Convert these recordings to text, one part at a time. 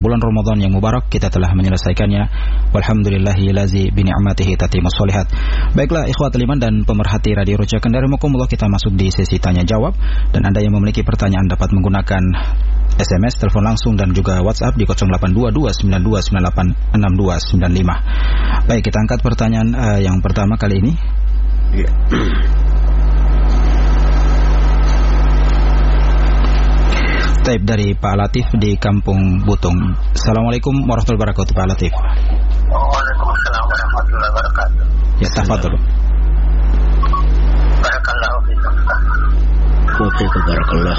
bulan Ramadan yang mubarak kita telah menyelesaikannya. Walhamdulillahi lazi bi ni'matihi tatimmus sholihat. Baiklah ikhwatul iman dan pemerhati Radio Roja Kendari, kita masuk di sesi tanya jawab, dan Anda yang memiliki pertanyaan dapat menggunakan SMS, telepon langsung dan juga WhatsApp di 082292986295. Baik, kita angkat pertanyaan yang pertama kali ini. Taib dari Pak Latif di Kampung Butung. Assalamualaikum warahmatullahi wabarakatuh, Pak Latif. Waalaikumsalam warahmatullahi wabarakatuh. Ya, tafadhol. Barakallahu fikum. Barakallah.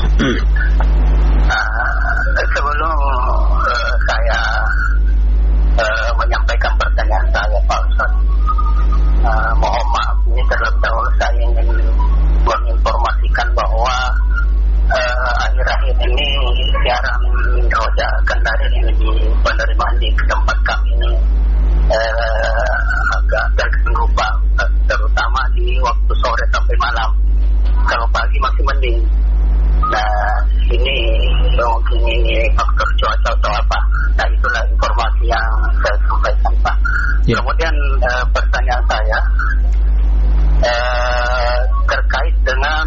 Sebelum saya menyampaikan pertanyaan saya, Pak Ustaz, mohon maaf, ini terlebih dahulu saya ingin menginformasikan bahwa akhir-akhir ini siaran Roja Kendari ini di penerimaan di tempat kami ini agak terganggu, Pak, terutama di waktu sore sampai malam. Kalau pagi masih mending. Nah, ini mungkin ini faktor cuaca atau apa. Nah, itulah informasi yang saya sampaikan, Pak. Ya. Kemudian pertanyaan saya terkait dengan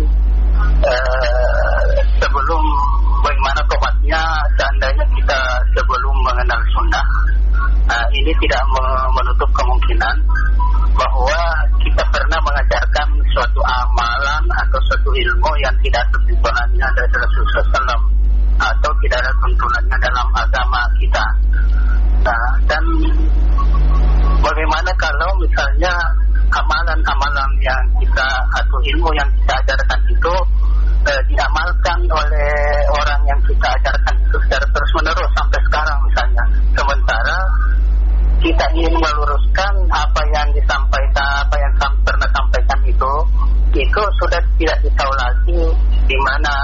sebelum bagaimana tobatnya seandainya kita sebelum mengenal sunnah. Ini tidak menutup kemungkinan bahwa kita pernah mengajarkan suatu amalan atau suatu ilmu yang tidak ada tuntunannya dari Rasulullah SAW atau tidak ada tuntunannya dalam agama kita. Nah, dan bagaimana kalau misalnya amalan-amalan yang kita atau ilmu yang kita ajarkan itu diamalkan oleh orang yang kita ajarkan itu secara terus-menerus sampai sekarang misalnya. Sementara kita ingin meluruskan apa yang disampaikan, apa yang pernah sampaikan itu sudah tidak ditahu lagi di mana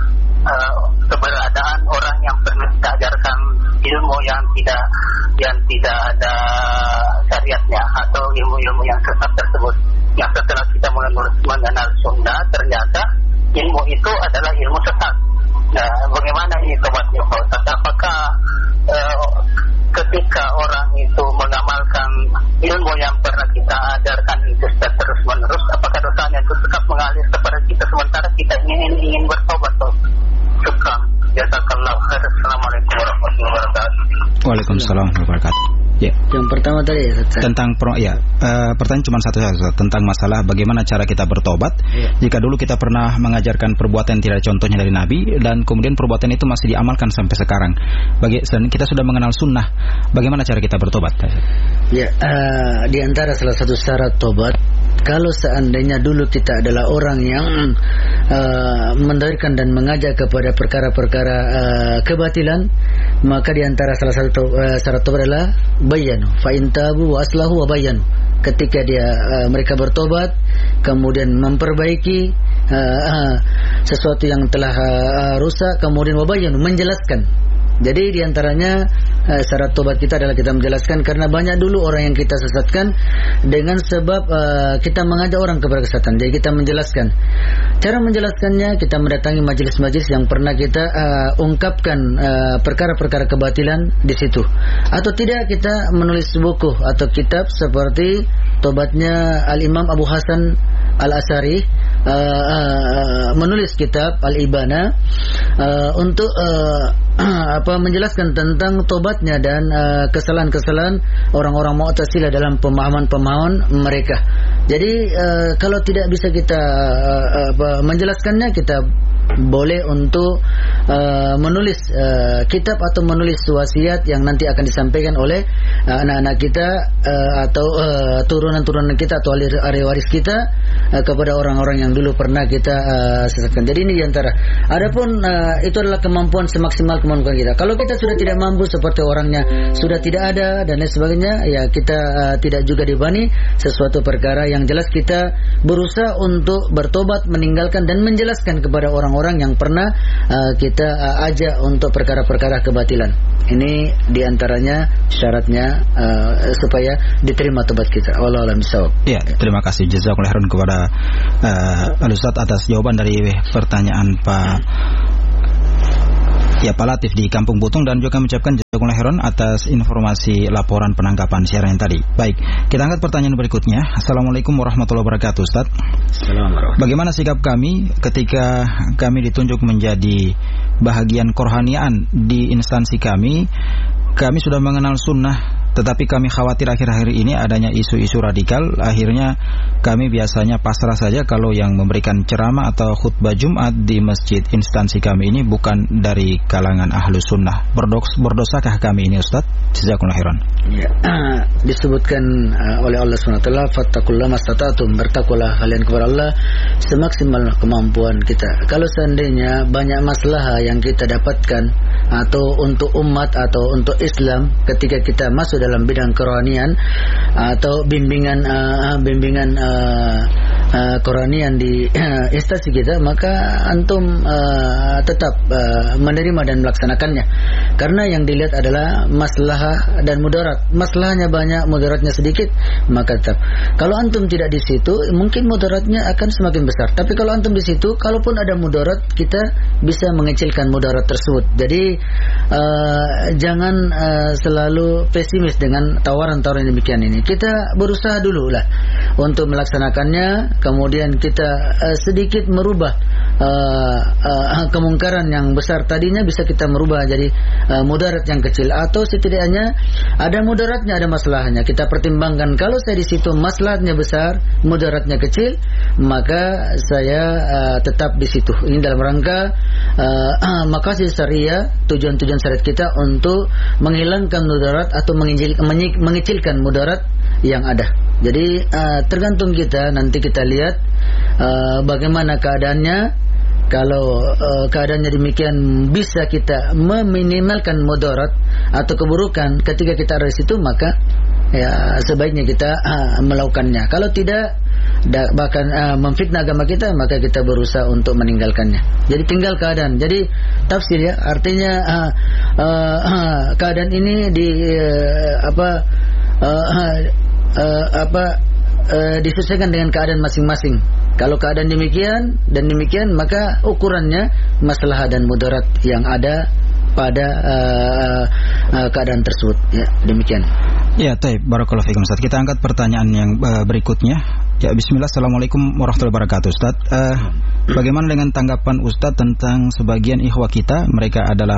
keberadaan orang yang pernah kita ajarkan ilmu yang tidak ada syariatnya atau ilmu-ilmu yang sesat tersebut. Yang setelah kita mengenal sunnah, ternyata ilmu itu adalah ilmu sesat. Nah, bagaimana ini tobatnya, Pak Ustaz? Apakah ketika orang itu mengamalkan ilmu yang pernah kita ajarkan itu terus menerus, apakah dosanya itu tetap mengalir kepada kita sementara kita ingin bertobat? Syukran. Jazakallahu khair. Assalamualaikum warahmatullahi wabarakatuh. Waalaikumsalam warahmatullahi wabarakatuh. Ya. Yang pertama tadi tentang pertanyaan cuma satu saja, tentang masalah bagaimana cara kita bertobat. Jika dulu kita pernah mengajarkan perbuatan yang tidak ada contohnya dari Nabi dan kemudian perbuatan itu masih diamalkan sampai sekarang. Kita sudah mengenal sunnah, bagaimana cara kita bertobat? Ya, di antara salah satu syarat tobat, kalau seandainya dulu kita adalah orang yang mendalilkan dan mengajak kepada perkara-perkara kebatilan, maka di antara salah satu syarat tobat adalah bayanu, fa in tabu wa aslahu wa bayanu. Ketika mereka bertobat kemudian memperbaiki sesuatu yang telah rusak, kemudian wa bayanu, menjelaskan. Jadi diantaranya syarat tobat kita adalah kita menjelaskan, karena banyak dulu orang yang kita sesatkan dengan sebab kita mengajak orang kepada kesesatan. Jadi kita menjelaskan. Cara menjelaskannya, kita mendatangi majelis-majelis yang pernah kita ungkapkan perkara-perkara kebatilan di situ. Atau tidak, kita menulis buku atau kitab seperti tobatnya Al-Imam Abu Hasan Al-Asari, menulis kitab Al-Ibana untuk menjelaskan tentang tobatnya dan kesalahan-kesalahan orang-orang Mu'tazilah dalam pemahaman-pemahaman mereka. Jadi kalau tidak bisa kita menjelaskannya, kita boleh untuk menulis kitab atau menulis wasiat yang nanti akan disampaikan oleh anak-anak kita atau turunan-turunan kita atau ahli waris kita kepada orang-orang yang dulu pernah kita sesatkan. Jadi ini diantara. Adapun itu adalah kemampuan semaksimal kemampuan kita. Kalau kita sudah tidak mampu, seperti orangnya sudah tidak ada dan lain sebagainya, ya kita tidak juga dibani sesuatu perkara. Yang jelas kita berusaha untuk bertobat, meninggalkan dan menjelaskan kepada orang-orang yang pernah kita ajak untuk perkara-perkara kebatilan. Ini diantaranya syaratnya supaya diterima tobat kita. Wallahu a'lam bishawab. Ya, terima kasih jazakallahu khairan kepada Al-Ustaz atas jawaban dari pertanyaan Pak Latif di Kampung Butung, dan juga mengucapkan Heron atas informasi laporan penangkapan siaran tadi. Baik, kita angkat pertanyaan berikutnya. Assalamualaikum warahmatullahi wabarakatuh, Ustaz. Assalamualaikum. Bagaimana sikap kami ketika kami ditunjuk menjadi bahagian kerohanian di instansi kami? Kami sudah mengenal sunnah, tetapi kami khawatir akhir-akhir ini adanya isu-isu radikal. Akhirnya kami biasanya pasrah saja kalau yang memberikan ceramah atau khutbah Jumat di masjid instansi kami ini bukan dari kalangan ahlu sunnah. Berdosakah kami ini, Ustaz? Jazakumullah khairan. Ya, disebutkan oleh Allah SWT, fattaqullaha mastata'tum, bertakwalah kalian kepada Allah semaksimal kemampuan kita. Kalau seandainya banyak masalah yang kita dapatkan atau untuk umat atau untuk Islam ketika kita masuk dalam bidang kerohanian atau bimbingan kerohanian di instansi kita, maka antum tetap menerima dan melaksanakannya, karena yang dilihat adalah maslahah dan mudarat. Maslahnya banyak, mudaratnya sedikit, maka tetap. Kalau antum tidak di situ, mungkin mudaratnya akan semakin besar. Tapi kalau antum di situ, kalaupun ada mudarat, kita bisa mengecilkan mudarat tersebut. Jadi jangan selalu pesimis dengan tawaran-tawaran demikian ini. Kita berusaha dulu lah untuk melaksanakannya, kemudian kita sedikit merubah kemungkaran yang besar tadinya bisa kita merubah jadi mudarat yang kecil, atau setidaknya ada mudaratnya, ada masalahnya. Kita pertimbangkan, kalau saya di situ masalahnya besar, mudaratnya kecil, maka saya tetap di situ. Ini dalam rangka maqasid syariah, tujuan-tujuan syariat kita untuk menghilangkan mudarat atau mengecilkan mudarat yang ada. Jadi tergantung kita, nanti kita lihat bagaimana keadaannya. Kalau keadaannya demikian, bisa kita meminimalkan mudarat atau keburukan ketika kita ada di situ, maka ya sebaiknya kita melakukannya. Kalau tidak, bahkan memfitnah agama kita, maka kita berusaha untuk meninggalkannya. Jadi tinggal keadaan. Jadi tafsir ya, artinya keadaan ini disesuaikan dengan keadaan masing-masing. Kalau keadaan demikian dan demikian, maka ukurannya masalah dan mudarat yang ada pada keadaan tersebut. Ya, demikian. Ya, taib. Barakallahu fikum, Ustaz. Kita angkat pertanyaan yang berikutnya. Ya, bismillah. Assalamualaikum warahmatullahi wabarakatuh, Ustaz. Bagaimana dengan tanggapan Ustaz tentang sebagian ikhwah kita, mereka adalah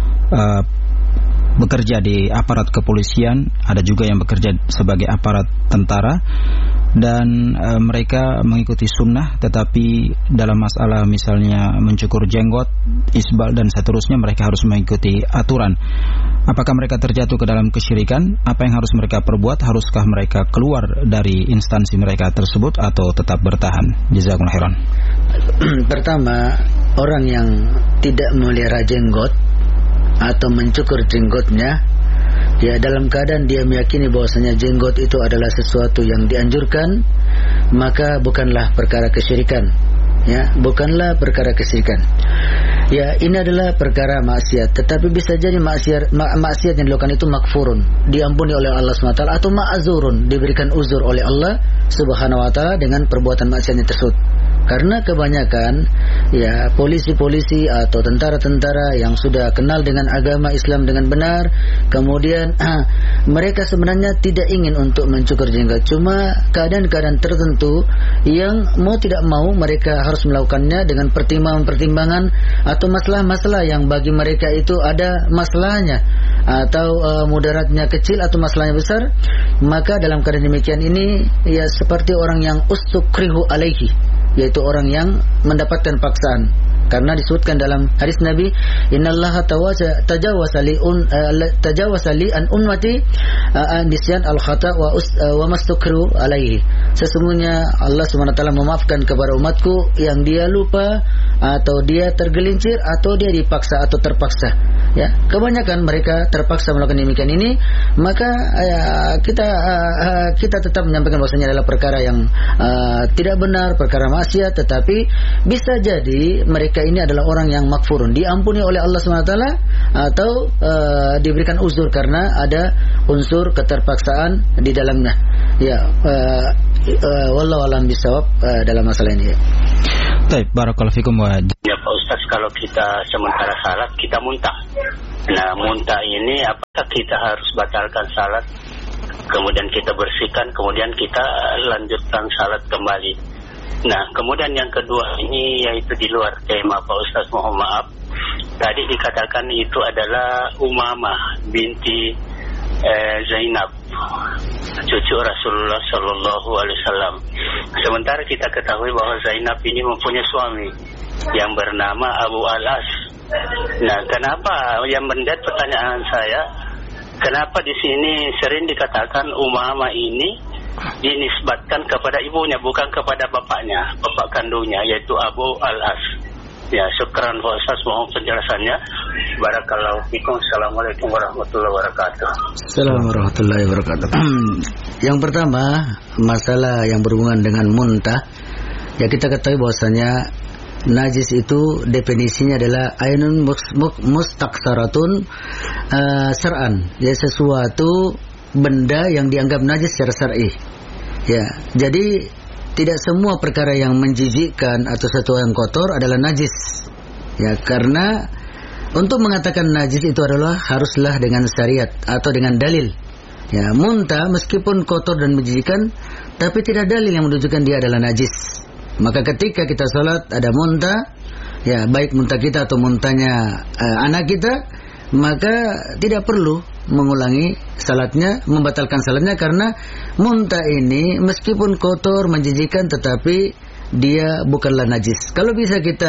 bekerja di aparat kepolisian, ada juga yang bekerja sebagai aparat tentara, dan mereka mengikuti sunnah, tetapi dalam masalah misalnya mencukur jenggot, isbal dan seterusnya, mereka harus mengikuti aturan. Apakah mereka terjatuh ke dalam kesyirikan? Apa yang harus mereka perbuat? Haruskah mereka keluar dari instansi mereka tersebut atau tetap bertahan? Jazakumullah khairan. Pertama, orang yang tidak memelihara jenggot atau mencukur jenggotnya, ya dalam keadaan dia meyakini bahwasanya jenggot itu adalah sesuatu yang dianjurkan, maka bukanlah perkara kesyirikan. Ya, bukanlah perkara kesyirikan. Ya, ini adalah perkara maksiat, tetapi bisa jadi maksiat yang dilakukan itu makfurun, diampuni oleh Allah SWT, atau ma'azurun, diberikan uzur oleh Allah Subhanahu wa taala dengan perbuatan maksiatnya tersebut. Karena kebanyakan ya polisi-polisi atau tentara-tentara yang sudah kenal dengan agama Islam dengan benar, kemudian mereka sebenarnya tidak ingin untuk mencukur jenggot, cuma keadaan-keadaan tertentu yang mau tidak mau mereka harus melakukannya dengan pertimbangan-pertimbangan atau masalah-masalah yang bagi mereka itu ada masalahnya atau mudaratnya kecil atau masalahnya besar. Maka dalam keadaan demikian ini ya seperti orang yang ustukrihu alaihi, yaitu orang yang mendapatkan paksaan. Karena disebutkan dalam hadis Nabi, innallaha tajawasa li an ummati nisyan al-khata wa mastukru alaihi. Sesungguhnya Allah SWT memaafkan kepada umatku yang dia lupa atau dia tergelincir atau dia dipaksa atau terpaksa. Ya, kebanyakan mereka terpaksa melakukan demikian ini, maka kita tetap menyampaikan bahwasanya adalah perkara yang tidak benar, perkara maksiat, tetapi bisa jadi mereka ini adalah orang yang makfurun, diampuni oleh Allah SWT atau diberikan uzur karena ada unsur keterpaksaan di dalamnya. Ya, wallahu a'lam bishawab dalam masalah ini. Baik, barakallahu fikum wa. Ya Pak Ustaz. mayoritas kalau kita sementara salat kita muntah. Nah, muntah ini apakah kita harus batalkan salat, kemudian kita bersihkan, kemudian kita lanjutkan salat kembali. Nah, kemudian yang kedua ini yaitu di luar tema Pak Ustaz, mohon maaf. Tadi dikatakan itu adalah Umamah binti Zainab, cucu Rasulullah Sallallahu Alaihi Wasallam. Sementara kita ketahui bahwa Zainab ini mempunyai suami yang bernama Abu Al-As. Nah, kenapa yang menjadi pertanyaan saya, kenapa di sini sering dikatakan Umamah ini dinisbatkan kepada ibunya, bukan kepada bapaknya, bapak kandungnya, yaitu Abu Al-As? Ya, syukran Pak Ustaz, mohon penjelasannya. Barakallahu fikum. Assalamualaikum warahmatullahi wabarakatuh. Assalamualaikum warahmatullahi wabarakatuh. Yang pertama, masalah yang berhubungan dengan muntah. Ya, kita ketahui bahwasanya najis itu definisinya adalah ainun mustaqsaratun syar'an. Ya, sesuatu benda yang dianggap najis secara syar'i. Ya, jadi tidak semua perkara yang menjijikkan atau sesuatu yang kotor adalah najis. Ya, karena untuk mengatakan najis itu adalah haruslah dengan syariat atau dengan dalil. Ya, muntah meskipun kotor dan menjijikkan, tapi tidak dalil yang menunjukkan dia adalah najis. Maka ketika kita salat ada muntah, ya baik muntah kita atau muntahnya anak kita, maka tidak perlu mengulangi salatnya, membatalkan salatnya, karena muntah ini meskipun kotor, menjijikkan, tetapi dia bukanlah najis. Kalau bisa kita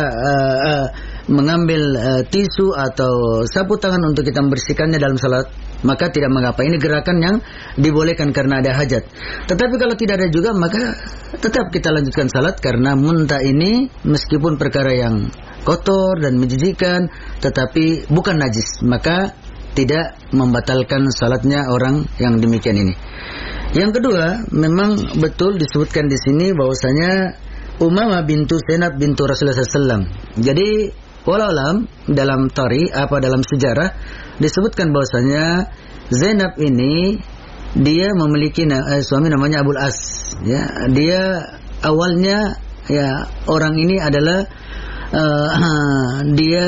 mengambil tisu atau sapu tangan untuk kita membersihkannya dalam salat, maka tidak mengapa. Ini gerakan yang dibolehkan karena ada hajat. Tetapi kalau tidak ada juga, maka tetap kita lanjutkan salat, karena muntah ini meskipun perkara yang kotor dan menjijikkan, tetapi bukan najis, maka tidak membatalkan salatnya orang yang demikian ini. Yang kedua, memang betul disebutkan di sini bahwasanya Umamah bintu Zainab bintu Rasulullah SAW. Jadi walau alam dalam dalam sejarah disebutkan bahwasanya Zainab ini dia memiliki suami namanya Abu Al-As. Ya, dia awalnya ya orang ini adalah dia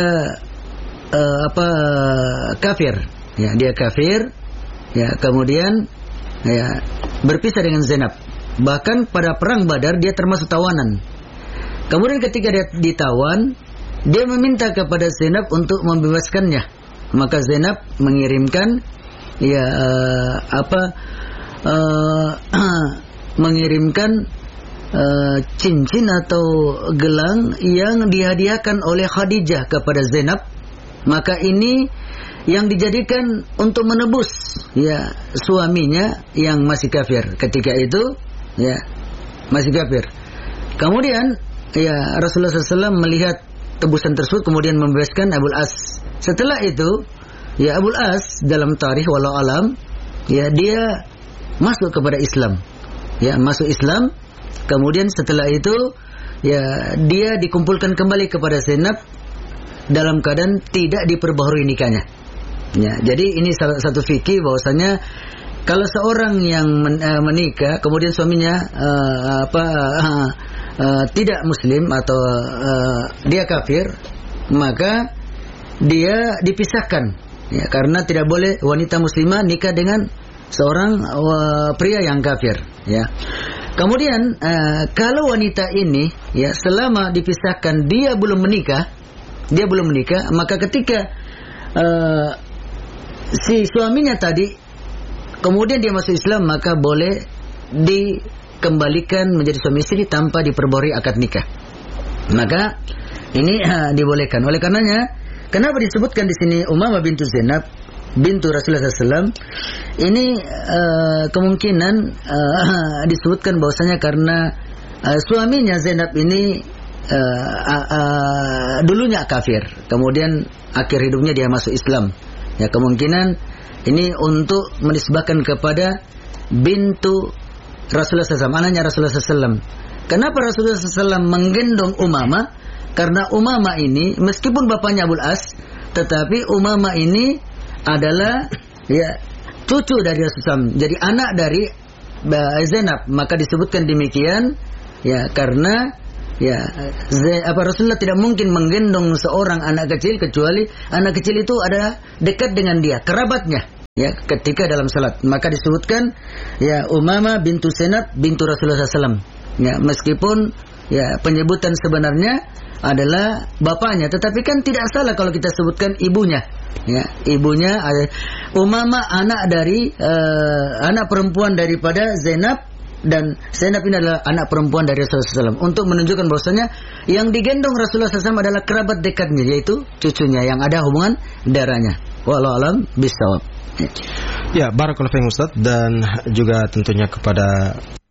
kafir. Ya, dia kafir. Ya, kemudian ya berpisah dengan Zainab. Bahkan pada perang Badar dia termasuk tawanan. Kemudian ketika dia ditawan, dia meminta kepada Zainab untuk membebaskannya. Maka Zainab mengirimkan cincin atau gelang yang dihadiahkan oleh Khadijah kepada Zainab. Maka ini yang dijadikan untuk menebus ya suaminya yang masih kafir ketika itu, ya masih kafir. Kemudian ya Rasulullah SAW melihat tebusan tersebut, kemudian membebaskan Abu Al-As. Setelah itu ya Abu Al-As dalam tarikh walau alam ya dia masuk kepada Islam, ya masuk Islam. Kemudian setelah itu ya dia dikumpulkan kembali kepada Zainab dalam keadaan tidak diperbaharui nikahnya. Ya, jadi ini salah satu fikih bahwasanya kalau seorang yang menikah kemudian suaminya tidak muslim atau dia kafir, maka dia dipisahkan. Ya, karena tidak boleh wanita muslimah nikah dengan seorang pria yang kafir. Ya. Kemudian kalau wanita ini ya selama dipisahkan dia belum menikah, maka ketika si suaminya tadi kemudian dia masuk Islam, maka boleh dikembalikan menjadi suami istri tanpa diperbarui akad nikah. Maka ini dibolehkan. Oleh karenanya, kenapa disebutkan di sini Umamah bintu Zainab bintu Rasulullah SAW? Ini kemungkinan disebutkan bahwasanya karena suaminya Zainab ini dulunya kafir, kemudian akhir hidupnya dia masuk Islam. Ya, kemungkinan ini untuk menisbahkan kepada bintu Rasulullah SAW, anaknya Rasulullah SAW. Kenapa Rasulullah SAW menggendong Umamah? Karena Umamah ini meskipun bapaknya Abu Al-As, tetapi Umamah ini adalah ya cucu dari Rasulullah SAW, jadi anak dari Zainab. Maka disebutkan demikian ya karena Ya, Rasulullah tidak mungkin menggendong seorang anak kecil kecuali anak kecil itu adalah dekat dengan dia, kerabatnya. Ya, ketika dalam salat, maka disebutkan ya Umamah bintu Senab bintu Rasulullah SAW. Ya, meskipun ya penyebutan sebenarnya adalah bapaknya, tetapi kan tidak salah kalau kita sebutkan ibunya. Ya, ibunya Umamah anak dari anak perempuan daripada Zainab, dan Zainab ini adalah anak perempuan dari Rasulullah SAW, untuk menunjukkan bahwasanya yang digendong Rasulullah SAW adalah kerabat dekatnya, yaitu cucunya yang ada hubungan darahnya. Wallahu a'lam bishawab. Ya, barakallahu fiikum Ustaz, dan juga tentunya kepada